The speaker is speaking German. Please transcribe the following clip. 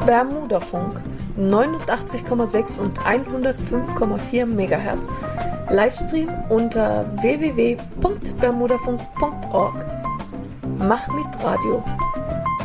Bermudafunk 89,6 und 105,4 MHz. Livestream unter www.bermudafunk.org. Mach mit Radio.